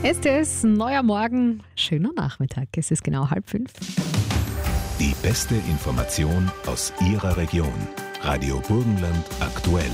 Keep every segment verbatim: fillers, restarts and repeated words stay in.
S T S, neuer Morgen, schöner Nachmittag. Es ist genau halb fünf. Die beste Information aus Ihrer Region. Radio Burgenland aktuell.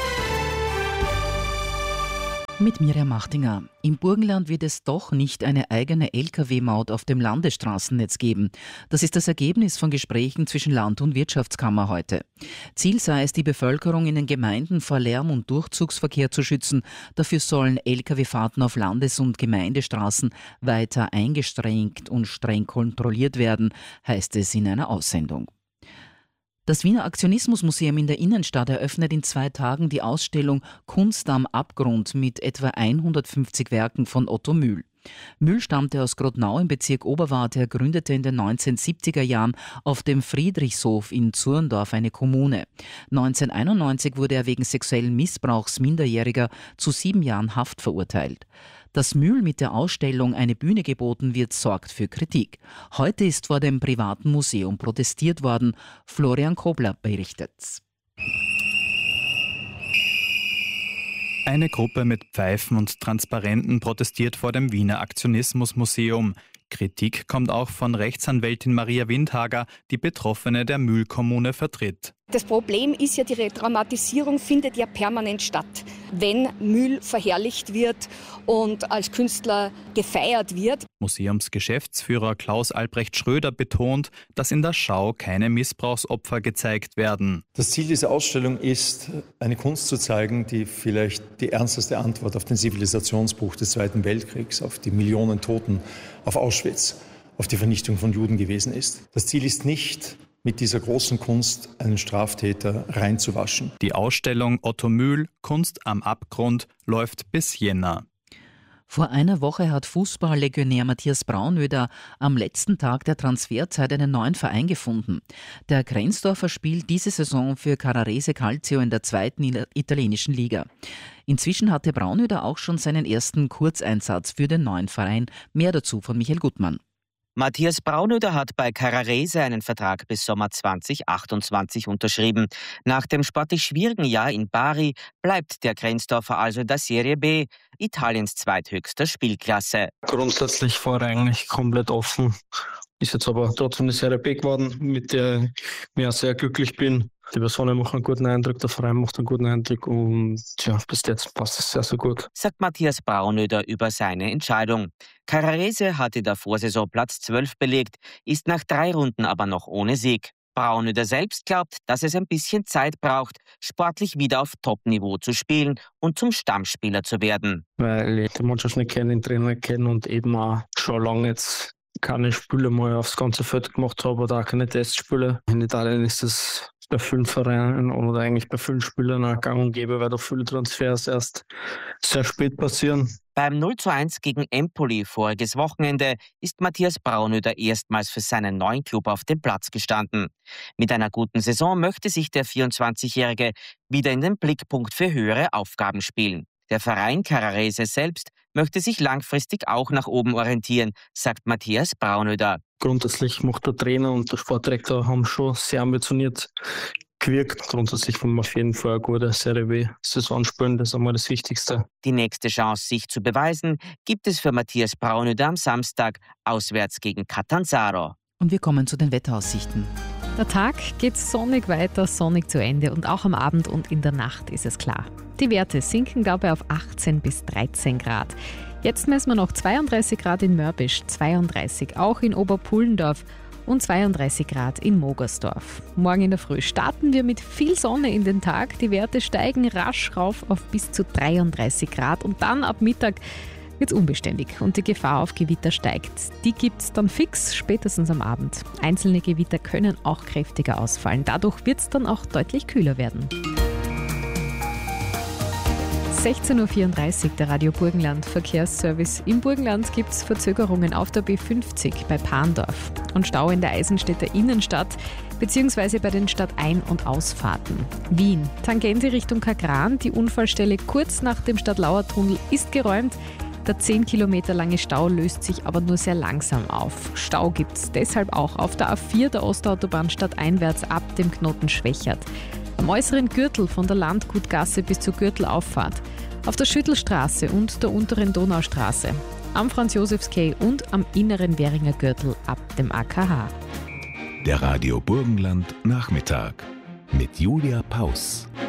Mit Miriam Machtinger. Im Burgenland wird es doch nicht eine eigene L K W-Maut auf dem Landesstraßennetz geben. Das ist das Ergebnis von Gesprächen zwischen Land- und Wirtschaftskammer heute. Ziel sei es, die Bevölkerung in den Gemeinden vor Lärm- und Durchzugsverkehr zu schützen. Dafür sollen L K W-Fahrten auf Landes- und Gemeindestraßen weiter eingeschränkt und streng kontrolliert werden, heißt es in einer Aussendung. Das Wiener Aktionismusmuseum in der Innenstadt eröffnet in zwei Tagen die Ausstellung Kunst am Abgrund mit etwa hundertfünfzig Werken von Otto Mühl. Mühl stammte aus Grotnau im Bezirk Oberwart. Er gründete in den neunzehnhundertsiebziger Jahren auf dem Friedrichshof in Zurndorf eine Kommune. neunzehnhunderteinundneunzig wurde er wegen sexuellen Missbrauchs Minderjähriger zu sieben Jahren Haft verurteilt. Dass Mühl mit der Ausstellung eine Bühne geboten wird, sorgt für Kritik. Heute ist vor dem privaten Museum protestiert worden. Florian Kobler berichtet. Eine Gruppe mit Pfeifen und Transparenten protestiert vor dem Wiener Aktionismusmuseum. Kritik kommt auch von Rechtsanwältin Maria Windhager, die Betroffene der Mühlkommune vertritt. Das Problem ist ja, die Retraumatisierung findet ja permanent statt, wenn Mühl verherrlicht wird und als Künstler gefeiert wird. Museumsgeschäftsführer Klaus Albrecht Schröder betont, dass in der Schau keine Missbrauchsopfer gezeigt werden. Das Ziel dieser Ausstellung ist, eine Kunst zu zeigen, die vielleicht die ernsteste Antwort auf den Zivilisationsbruch des Zweiten Weltkriegs, auf die Millionen Toten, auf Auschwitz, auf die Vernichtung von Juden gewesen ist. Das Ziel ist nicht, mit dieser großen Kunst einen Straftäter reinzuwaschen. Die Ausstellung Otto Mühl, Kunst am Abgrund, läuft bis Jänner. Vor einer Woche hat Fußballlegionär Matthias Braunöder am letzten Tag der Transferzeit einen neuen Verein gefunden. Der Grenzdorfer spielt diese Saison für Carrarese Calcio in der zweiten italienischen Liga. Inzwischen hatte Braunöder auch schon seinen ersten Kurzeinsatz für den neuen Verein. Mehr dazu von Michael Gutmann. Matthias Braunöder hat bei Carrarese einen Vertrag bis Sommer zweitausendachtundzwanzig unterschrieben. Nach dem sportlich schwierigen Jahr in Bari bleibt der Grenzdorfer also der Serie B, Italiens zweithöchster Spielklasse. Grundsätzlich war er eigentlich komplett offen. Ist jetzt aber trotzdem eine Serie B geworden, mit der ich mir sehr glücklich bin. Die Personen machen einen guten Eindruck, der Verein macht einen guten Eindruck und ja, bis jetzt passt es sehr, sehr gut. Sagt Matthias Braunöder über seine Entscheidung. Carrarese hatte der Vorsaison Platz zwölf belegt, ist nach drei Runden aber noch ohne Sieg. Braunöder selbst glaubt, dass es ein bisschen Zeit braucht, sportlich wieder auf Top-Niveau zu spielen und zum Stammspieler zu werden. Weil ich die Mannschaft nicht kenne, den Trainer nicht kenne und eben auch schon lange jetzt keine Spiele mal aufs ganze Feld gemacht habe oder auch keine Testspiele. In Italien ist das bei vielen Vereinen oder eigentlich bei vielen Spielern auch gang und gäbe, weil da viele Transfers erst sehr spät passieren. Beim null zu eins gegen Empoli voriges Wochenende ist Matthias Braunöder erstmals für seinen neuen Club auf dem Platz gestanden. Mit einer guten Saison möchte sich der vierundzwanzigjährige wieder in den Blickpunkt für höhere Aufgaben spielen. Der Verein Carrarese selbst möchte sich langfristig auch nach oben orientieren, sagt Matthias Braunöder. Grundsätzlich macht der Trainer und der Sportdirektor haben schon sehr ambitioniert gewirkt. Grundsätzlich wollen wir auf jeden Fall eine gute Serie B-Saison spielen, das ist einmal das Wichtigste. Die nächste Chance, sich zu beweisen, gibt es für Matthias Braunöder am Samstag auswärts gegen Catanzaro. Und wir kommen zu den Wetteraussichten. Der Tag geht sonnig weiter, sonnig zu Ende und auch am Abend und in der Nacht ist es klar. Die Werte sinken dabei auf achtzehn bis dreizehn Grad. Jetzt messen wir noch zweiunddreißig Grad in Mörbisch, zweiunddreißig auch in Oberpullendorf und zweiunddreißig Grad in Mogersdorf. Morgen in der Früh starten wir mit viel Sonne in den Tag. Die Werte steigen rasch rauf auf bis zu dreiunddreißig Grad und dann ab Mittag wird es unbeständig und die Gefahr auf Gewitter steigt. Die gibt es dann fix, spätestens am Abend. Einzelne Gewitter können auch kräftiger ausfallen. Dadurch wird es dann auch deutlich kühler werden. sechzehn Uhr vierunddreißig, der Radio Burgenland Verkehrsservice. Im Burgenland gibt es Verzögerungen auf der B fünfzig bei Parndorf und Stau in der Eisenstädter Innenstadt bzw. bei den Stadtein- und Ausfahrten. Wien, Tangente Richtung Kagran, die Unfallstelle kurz nach dem Stadtlauer-Tunnel ist geräumt. Der zehn Kilometer lange Stau löst sich aber nur sehr langsam auf. Stau gibt es deshalb auch auf der A vier der Ostautobahn stadteinwärts ab dem Knoten Schwächert. Am äußeren Gürtel von der Landgutgasse bis zur Gürtelauffahrt. Auf der Schüttelstraße und der unteren Donaustraße. am Franz-Josefs-Quai und am inneren Währinger Gürtel ab dem A K H. Der Radio Burgenland Nachmittag mit Julia Paus.